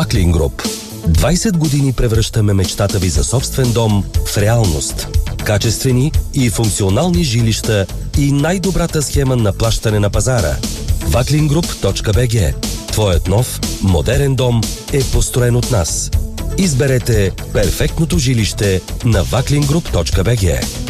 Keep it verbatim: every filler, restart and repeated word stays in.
Ваклин Груп. двайсет години превръщаме мечтата ви за собствен дом в реалност. Качествени и функционални жилища и най-добрата схема на плащане на пазара. ваклин груп точка би джи. Твоят нов, модерен дом е построен от нас. Изберете перфектното жилище на ваклин груп точка би джи.